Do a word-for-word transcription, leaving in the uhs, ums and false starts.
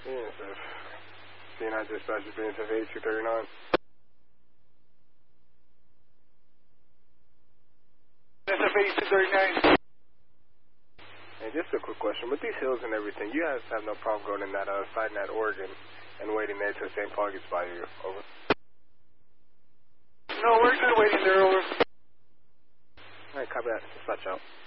Yes, if C nine dispatch is being to eighty-two thirty-nine. S F eighty-two thirty-nine. Hey, just a quick question. With these hills and everything, you guys have no problem going in that uh, side in that Oregon and waiting there till Saint Paul gets by you. Over. No, we're good waiting there, over. All right, copy that. Dispatch out.